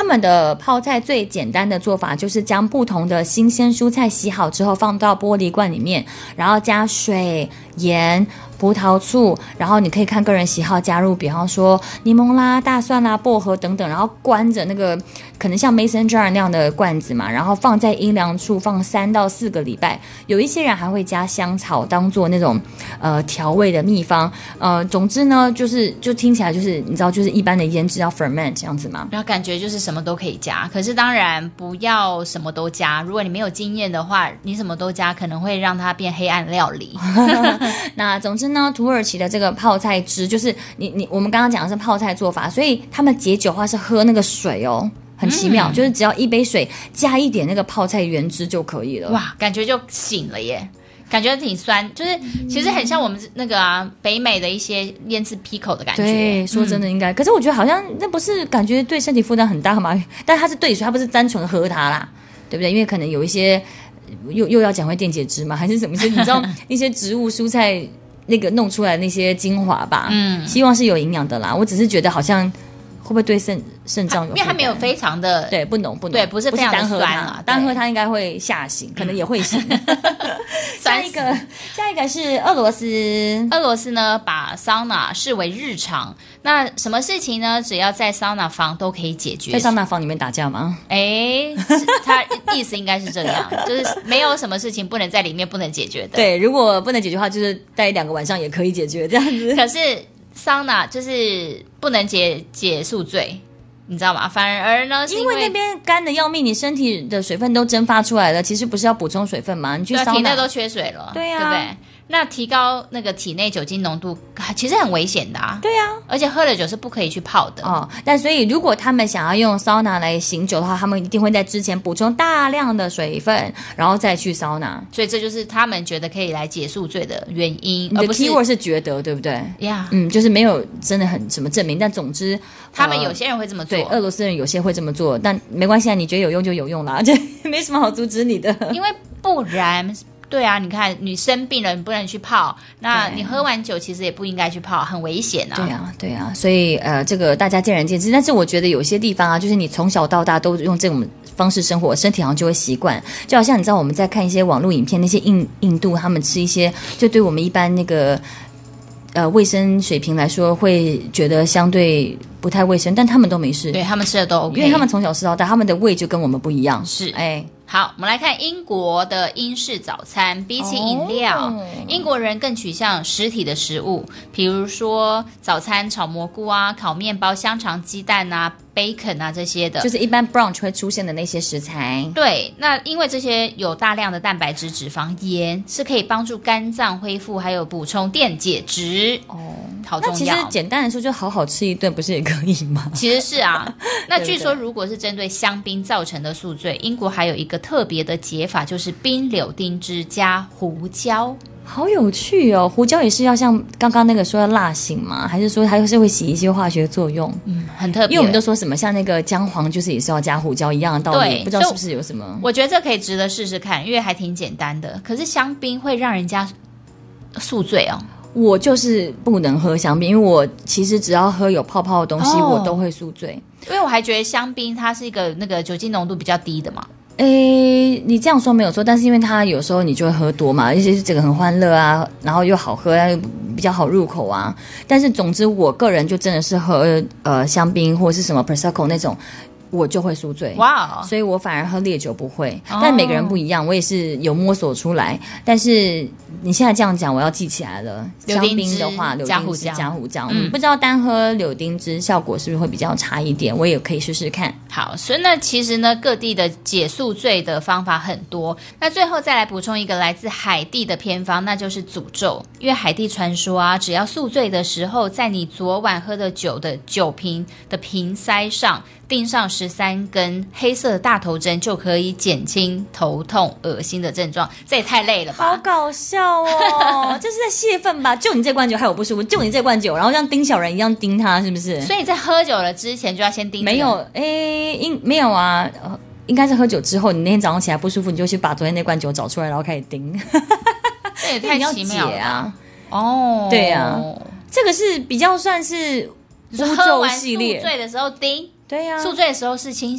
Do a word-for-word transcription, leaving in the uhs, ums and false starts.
们的泡菜最简单的做法就是将不同的新鲜蔬菜洗好之后放到玻璃罐里面，然后加水、盐、葡萄醋，然后你可以看个人喜好加入，比方说柠檬啦、大蒜啦、薄荷等等，然后关着那个可能像 Mason jar 那样的罐子嘛，然后放在阴凉处放三到四个礼拜。有一些人还会加香草当做那种呃调味的秘方。呃，总之呢，就是就听起来就是你知道，就是一般的腌制要 ferment 这样子嘛。 然后感觉就是什么都可以加，可是当然不要什么都加。如果你没有经验的话，你什么都加可能会让它变黑暗料理。 那总之呢，土耳其的这个泡菜汁，就是你你我们刚刚讲的是泡菜做法，所以他们解酒的话是喝那个水哦。很奇妙、嗯、就是只要一杯水加一点那个泡菜原汁就可以了。 哇，感觉就醒了耶，感觉挺酸，就是其实很像我们那个啊北美的一些腌制 pickle 的感觉。 对，说真的应该、嗯、可是我觉得好像那不是感觉对身体负担很大吗？但它是兑水，它不是单纯喝它啦，对不对？因为可能有一些又又要讲回电解质嘛，还是什么，你知道一些植物蔬菜那个弄出来那些精华吧，嗯，希望是有营养的啦。我只是觉得好像会不会对肾肾脏有？ 因为它没有非常的对不浓不浓， 对，不是非常的酸啊，单喝它应该会吓醒，可能也会醒。下一个，下一个是俄罗斯。 俄罗斯呢，把桑拿视为日常。那什么事情呢？只要在桑拿房都可以解决。 在桑拿房里面打架吗？ 哎，他意思应该是这样，就是没有什么事情不能在里面不能解决的。 对，如果不能解决的话，就是待两个晚上也可以解决这样子。 可是桑拿就是不能解解宿醉，你知道吗？反而呢，是因为因为那边干的要命，你身体的水分都蒸发出来了，其实不是要补充水分吗？你去桑拿， 体内都缺水了， 对啊， 对不对？那提高那个体内酒精浓度，其实很危险的啊。 对啊， 而且喝了酒是不可以去泡的哦。但所以如果他们想要用桑拿来醒酒的话，他们一定会在之前补充大量的水分，然后再去桑拿。 所以这就是他们觉得可以来解宿醉的原因。 你的 keyword 是觉得，对不对？ 呀、yeah ， 嗯，就是没有真的很什么证明，但总之他们有些人会这么做， 对，俄罗斯人有些会这么做，但没关系啊，你觉得有用就有用啦，这没什么好阻止你的， 因为不然。对啊，你看你生病了，你不能去泡，那你喝完酒其实也不应该去泡，很危险啊。 对啊，对啊，所以呃，这个大家见仁见智。但是我觉得有些地方啊，就是你从小到大都用这种方式生活，身体好像就会习惯。就好像你知道我们在看一些网络影片，那些印印度他们吃一些，就对我们一般那个呃卫生水平来说，会觉得相对不太卫生，但他们都没事。 对，他们吃的都 OK， 因为他们从小吃到大，他们的胃就跟我们不一样。 是， 哎。 好，我们来看英国的英式早餐。比起饮料、哦、英国人更取向实体的食物，比如说早餐炒蘑菇啊、烤面包、香肠、鸡蛋啊、bacon 啊这些的， 就是一般 brunch 会出现的那些食材。 对，那因为这些有大量的蛋白质、脂肪、盐，是可以帮助肝脏恢复，还有补充电解质。哦，好重要。 那其实简单的说，就好好吃一顿，不是也可以吗？ 其实是啊。那据说，如果是针对香槟造成的宿醉，英国还有一个特别的解法，就是冰柳丁汁加胡椒。 好有趣哦！胡椒也是要像刚刚那个说要辣醒吗？还是说它是会起一些化学作用？ 嗯，很特别。 因为我们都说什么像那个姜黄，就是也是要加胡椒一样的道理。 对， 不知道是不是有什么？ 我觉得这可以值得试试看，因为还挺简单的。可是香槟会让人家宿醉哦。 我就是不能喝香槟，因为我其实只要喝有泡泡的东西，哦、我都会宿醉。 因为我还觉得香槟它是一个那个酒精浓度比较低的嘛。 诶，你这样说没有错，但是因为它有时候你就会喝多嘛，而且是这个很欢乐啊，然后又好喝，又比较好入口啊。但是总之，我个人就真的是喝呃香槟或是什么 Prosecco 那种。我就会宿醉， 哇、wow ！ 所以我反而喝烈酒不会， oh. 但每个人不一样，我也是有摸索出来。但是你现在这样讲，我要记起来了。香槟的话，柳丁汁加胡椒，嗯，不知道单喝柳丁汁效果是不是会比较差一点？我也可以试试看。 好，所以呢，其实呢，各地的解宿醉的方法很多。那最后再来补充一个来自海地的偏方，那就是诅咒。因为海地传说啊，只要宿醉的时候，在你昨晚喝的酒的酒瓶的瓶塞上钉上十三根黑色的大头针，就可以减轻头痛、恶心的症状。这也太累了吧！ 好搞笑哦！这是在泄愤吧？就你这罐酒害我不舒服，就你这罐酒，然后像盯小人一样盯他，是不是？ 所以你在喝酒了之前就要先盯、這個。 没有，诶，应没有啊。呃应该是喝酒之后，你那天早上起来不舒服，你就去把昨天那罐酒找出来，然后开始盯。 这也太奇妙了啊！ 哦， 对啊，这个是比较算是喝完宿醉的时候盯。 对呀、啊， 宿醉的时候是清